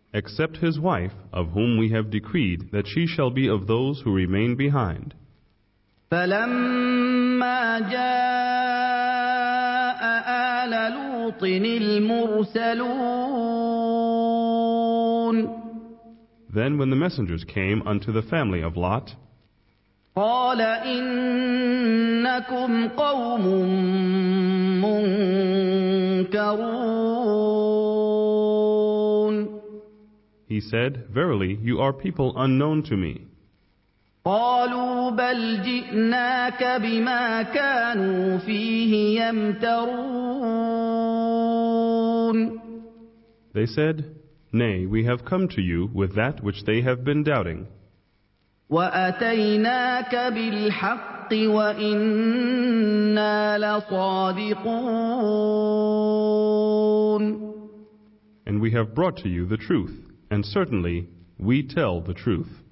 except his wife, of whom we have decreed that she shall be of those who remain behind. فَلَمَّا جَاءَ آلَ لُوطٍ الْمُرْسَلُونَ Then when the messengers came unto the family of Lot, قَالَ إِنَّكُمْ قَوْمٌ مُنكَرُونَ he said, Verily, you are people unknown to me. قَالُوا بَلْ جِئْنَاكَ بِمَا كَانُوا فِيهِ يَمْتَرُونَ They said, Nay, we have come to you with that which they have been doubting. وَأَتَيْنَاكَ بِالْحَقِّ وَإِنَّا لَصَادِقُونَ And we have brought to you the truth, and certainly we tell the truth.